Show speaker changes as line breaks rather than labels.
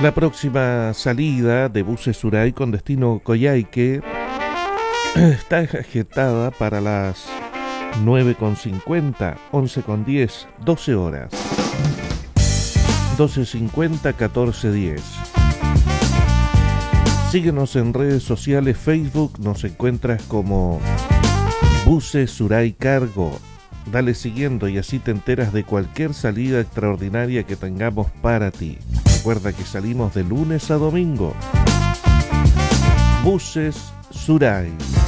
La próxima salida de buses Suray con destino Coyhaique está agendada para las 9:50, 11:10, 12 horas. 12:50, 14:10. Síguenos en redes sociales, Facebook, nos encuentras como Buses Suray Cargo. Dale siguiendo y así te enteras de cualquier salida extraordinaria que tengamos para ti. Recuerda que salimos de lunes a domingo. Buses Suray.